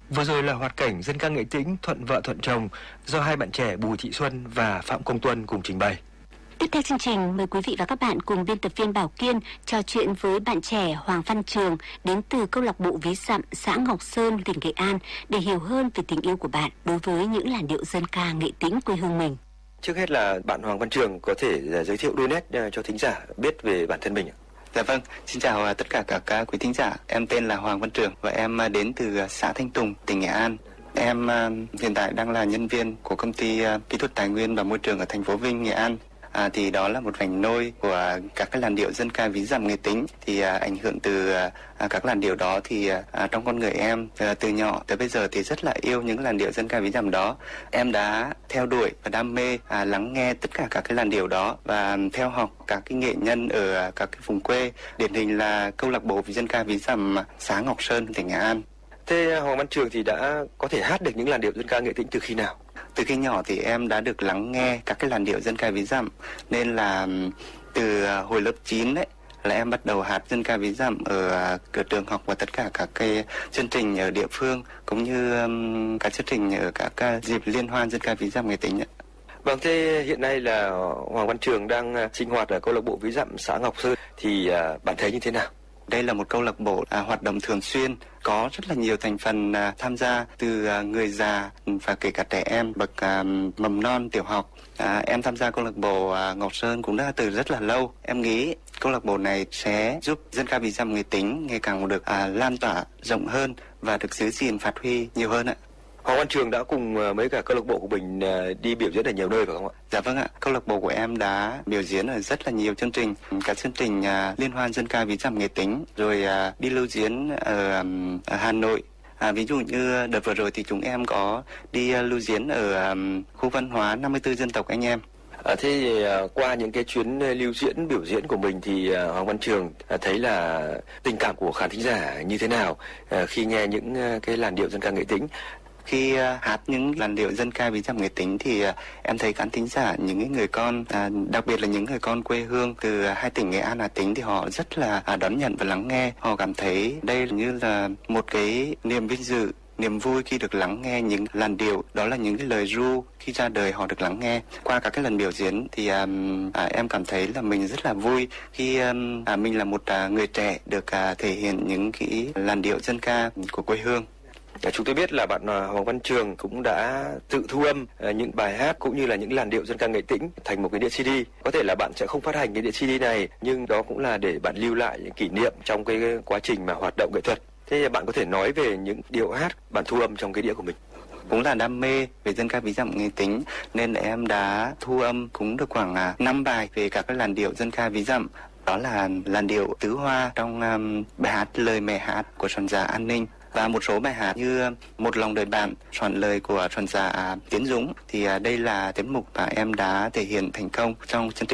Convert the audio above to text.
Vừa rồi là hoạt cảnh dân ca nghệ tĩnh Thuận vợ thuận chồng do hai bạn trẻ Bùi Thị Xuân và Phạm Công Tuân cùng trình bày. Tiếp theo chương trình, mời quý vị và các bạn cùng biên tập viên Bảo Kiên trò chuyện với bạn trẻ Hoàng Văn Trường đến từ câu lạc bộ Ví Dặm, xã Ngọc Sơn, tỉnh Nghệ An để hiểu hơn về tình yêu của bạn đối với những làn điệu dân ca nghệ tĩnh quê hương mình. Trước hết là bạn Hoàng Văn Trường có thể giới thiệu đôi nét cho thính giả biết về bản thân mình ạ. Dạ vâng, xin chào tất cả các quý thính giả. Em tên là Hoàng Văn Trường và em đến từ xã Thanh Tùng, tỉnh Nghệ An. Em hiện tại đang là nhân viên của công ty kỹ thuật tài nguyên và môi trường ở thành phố Vinh, Nghệ An. Thì đó là một vành nôi của các cái làn điệu dân ca ví dặm nghệ tĩnh. Thì ảnh hưởng từ các làn điệu đó thì trong con người em từ nhỏ tới bây giờ thì rất là yêu những làn điệu dân ca ví dặm đó. Em đã theo đuổi và đam mê lắng nghe tất cả các cái làn điệu đó và theo học các cái nghệ nhân ở các cái vùng quê, điển hình là câu lạc bộ dân ca ví dặm xã Ngọc Sơn, tỉnh Nghệ An. Thế Hoàng Văn Trường thì đã có thể hát được những làn điệu dân ca nghệ tĩnh từ khi nào? Từ khi nhỏ thì em đã được lắng nghe các cái làn điệu dân ca ví dặm, nên là từ hồi lớp 9 đấy là em bắt đầu hát dân ca ví dặm ở trường học và tất cả các cái chương trình ở địa phương cũng như các chương trình ở các dịp liên hoan dân ca ví dặm nghệ tĩnh. Vâng, thế hiện nay là Hoàng Văn Trường đang sinh hoạt ở câu lạc bộ Ví Dặm xã Ngọc Sơn thì bạn thấy như thế nào? Đây là một câu lạc bộ hoạt động thường xuyên, có rất là nhiều thành phần tham gia từ người già và kể cả trẻ em bậc mầm non, tiểu học. Em tham gia câu lạc bộ Ngọc Sơn cũng đã từ rất là lâu. Em nghĩ câu lạc bộ này sẽ giúp dân ca ví dặm nghệ tĩnh ngày càng được lan tỏa rộng hơn và được giữ gìn phát huy nhiều hơn ạ. Hoàng Văn Trường đã cùng mấy cả câu lạc bộ của mình đi biểu diễn ở nhiều nơi phải không ạ? Dạ vâng ạ, câu lạc bộ của em đã biểu diễn ở rất là nhiều chương trình, các chương trình liên hoan dân ca ví dặm nghệ tĩnh, rồi đi lưu diễn ở Hà Nội. Ví dụ như đợt vừa rồi thì chúng em có đi lưu diễn ở khu văn hóa 54 dân tộc anh em. Thế thì qua những cái chuyến lưu diễn biểu diễn của mình thì Hoàng Văn Trường thấy là tình cảm của khán thính giả như thế nào khi nghe những cái làn điệu dân ca nghệ tĩnh? Khi hát những làn điệu dân ca ví dặm nghệ tĩnh thì em thấy khán thính giả, những người con, đặc biệt là những người con quê hương từ hai tỉnh Nghệ An, Hà Tĩnh thì họ rất là đón nhận và lắng nghe. Họ cảm thấy đây như là một cái niềm vinh dự, niềm vui khi được lắng nghe những làn điệu, đó là những cái lời ru khi ra đời họ được lắng nghe. Qua các cái lần biểu diễn thì em cảm thấy là mình rất là vui khi mình là một người trẻ được thể hiện những cái làn điệu dân ca của quê hương. Chúng tôi biết là bạn Hoàng Văn Trường cũng đã tự thu âm những bài hát cũng như là những làn điệu dân ca nghệ tĩnh thành một cái đĩa CD. Có thể là bạn sẽ không phát hành cái đĩa CD này, nhưng đó cũng là để bạn lưu lại những kỷ niệm trong cái quá trình mà hoạt động nghệ thuật. Thế bạn có thể nói về những điệu hát bạn thu âm trong cái đĩa của mình? Cũng là đam mê về dân ca ví dặm nghệ tĩnh nên là em đã thu âm cũng được khoảng 5 bài về các cái làn điệu dân ca ví dặm. Đó là làn điệu Tứ Hoa trong bài hát Lời Mẹ Hát của soạn giả An Ninh, và một số bài hát như Một Lòng Đời Bạn, soạn lời của soạn giả Tiến Dũng. Thì đây là tiết mục mà em đã thể hiện thành công trong chương trình